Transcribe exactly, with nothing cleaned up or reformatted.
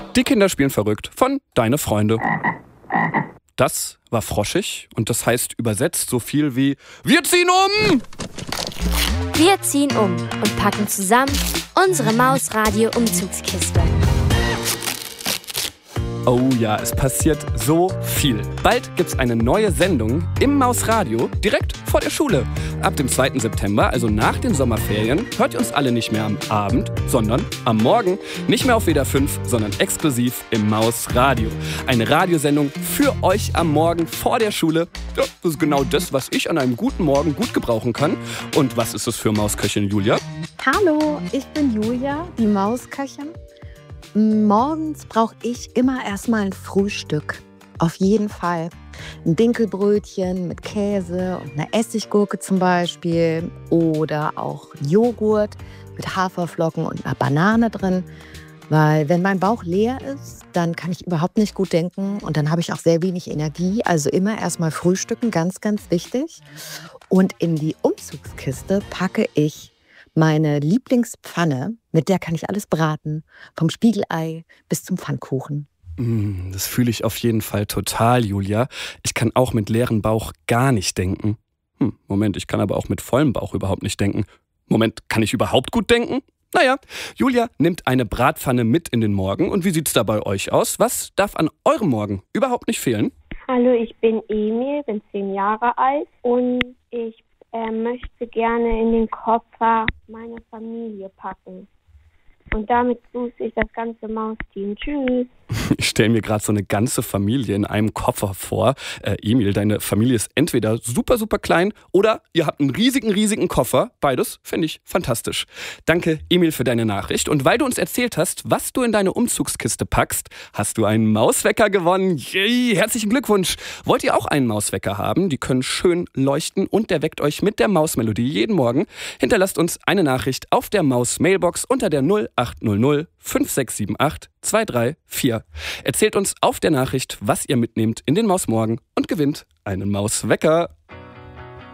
Die Kinder spielen verrückt von Deine Freunde. Das war froschig und das heißt übersetzt so viel wie Wir ziehen um! Wir ziehen um und packen zusammen unsere Mausradio-Umzugskiste. Oh ja, es passiert so viel. Bald gibt's eine neue Sendung im Mausradio direkt vor der Schule. Ab dem zweiten September, also nach den Sommerferien, hört ihr uns alle nicht mehr am Abend, sondern am Morgen. Nicht mehr auf W D R fünf, sondern exklusiv im Mausradio. Eine Radiosendung für euch am Morgen vor der Schule. Ja, das ist genau das, was ich an einem guten Morgen gut gebrauchen kann. Und was ist es für Mausköchin Julia? Hallo, ich bin Julia, die Mausköchin. Morgens brauche ich immer erstmal ein Frühstück. Auf jeden Fall. Ein Dinkelbrötchen mit Käse und einer Essiggurke zum Beispiel. Oder auch Joghurt mit Haferflocken und einer Banane drin. Weil wenn mein Bauch leer ist, dann kann ich überhaupt nicht gut denken. Und dann habe ich auch sehr wenig Energie. Also immer erstmal frühstücken, ganz, ganz wichtig. Und in die Umzugskiste packe ich meine Lieblingspfanne, mit der kann ich alles braten, vom Spiegelei bis zum Pfannkuchen. Mm, das fühle ich auf jeden Fall total, Julia. Ich kann auch mit leerem Bauch gar nicht denken. Hm, Moment, ich kann aber auch mit vollem Bauch überhaupt nicht denken. Moment, kann ich überhaupt gut denken? Naja, Julia nimmt eine Bratpfanne mit in den Morgen. Und wie sieht's da bei euch aus? Was darf an eurem Morgen überhaupt nicht fehlen? Hallo, ich bin Emil, bin zehn Jahre alt und ich Er möchte gerne in den Koffer meine Familie packen. Und damit grüße ich das ganze Mausteam. Tschüss. Ich stelle mir gerade so eine ganze Familie in einem Koffer vor. Äh, Emil, deine Familie ist entweder super, super klein oder ihr habt einen riesigen, riesigen Koffer. Beides finde ich fantastisch. Danke, Emil, für deine Nachricht. Und weil du uns erzählt hast, was du in deine Umzugskiste packst, hast du einen Mauswecker gewonnen. Yay, herzlichen Glückwunsch. Wollt ihr auch einen Mauswecker haben? Die können schön leuchten und der weckt euch mit der Mausmelodie jeden Morgen. Hinterlasst uns eine Nachricht auf der Maus-Mailbox unter der null acht null null fünf sechs sieben acht zwei drei vier. Erzählt uns auf der Nachricht, was ihr mitnehmt in den Mausmorgen und gewinnt einen Mauswecker.